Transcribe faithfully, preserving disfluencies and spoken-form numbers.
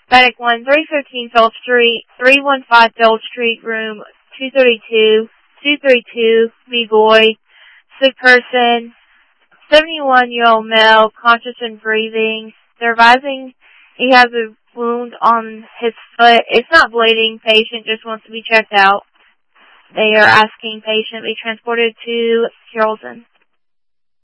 Medic one, three fifteen Phillips Street, three one five Phillips Street, room two thirty-two, two thirty-two, B-boy, sick person, seventy-one-year-old male, conscious and breathing. They're advising he has a wound on his foot. It's not bleeding. Patient just wants to be checked out. They are asking patient be transported to Carrollton.